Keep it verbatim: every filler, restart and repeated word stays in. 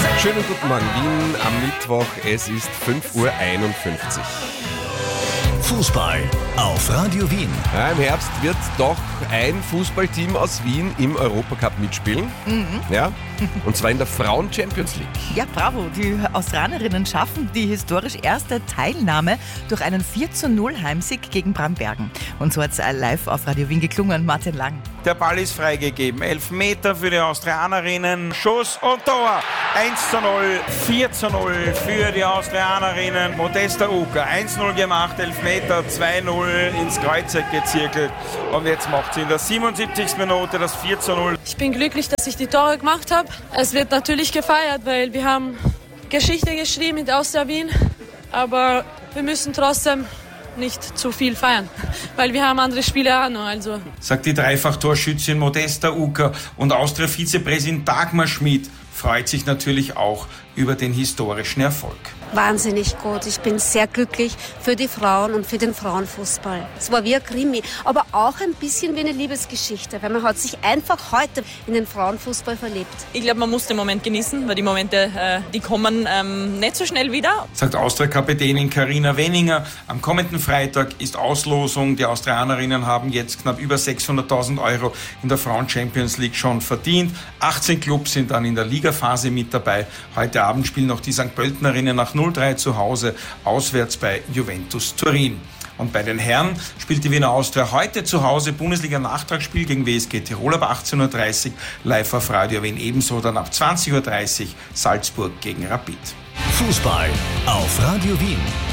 Schönen guten Morgen, Wien am Mittwoch. Es ist fünf Uhr einundfünfzig. Fußball auf Radio Wien. Ja, im Herbst wird doch ein Fußballteam aus Wien im Europacup mitspielen. Mhm. Ja, und zwar in der Frauen-Champions League. Ja, bravo. Die Australierinnen schaffen die historisch erste Teilnahme durch einen vier zu null Heimsieg gegen Brambergen. Und so hat es live auf Radio Wien geklungen. Martin Lang. Der Ball ist freigegeben. Elf Meter für die Australierinnen. Schuss und Tor. eins zu null, vier zu null für die Australierinnen. Modesta Uka. eins zu null gemacht, elf Meter, zwei zu null ins Kreuzeck gezirkelt. Und jetzt macht sie in der siebenundsiebzigsten Minute das vier zu null. Ich bin glücklich, dass ich die Tore gemacht habe. Es wird natürlich gefeiert, weil wir haben Geschichte geschrieben mit Austria Wien. Aber wir müssen trotzdem nicht zu viel feiern, weil wir haben andere Spiele auch noch. Also. Sagt die Dreifach-Torschützin Modesta Uka. Und Austria-Vizepräsident Dagmar Schmid freut sich natürlich auch über den historischen Erfolg. Wahnsinnig gut. Ich bin sehr glücklich für die Frauen und für den Frauenfußball. Es war wie ein Krimi, aber auch ein bisschen wie eine Liebesgeschichte, weil man hat sich einfach heute in den Frauenfußball verliebt. Ich glaube, man muss den Moment genießen, weil die Momente, äh, die kommen ähm, nicht so schnell wieder. Sagt Austria-Kapitänin Carina Wenninger. Am kommenden Freitag ist Auslosung. Die Australierinnen haben jetzt knapp über sechshunderttausend Euro in der Frauen-Champions League schon verdient. achtzehn Clubs sind dann in der Ligaphase mit dabei. Heute Abend spielen noch die Sankt Pöltenerinnen nach null drei zu Hause, auswärts bei Juventus Turin. Und bei den Herren spielt die Wiener Austria heute zu Hause Bundesliga-Nachtragsspiel gegen W S G Tirol ab achtzehn Uhr dreißig, live auf Radio Wien. Ebenso dann ab zwanzig Uhr dreißig Salzburg gegen Rapid. Fußball auf Radio Wien.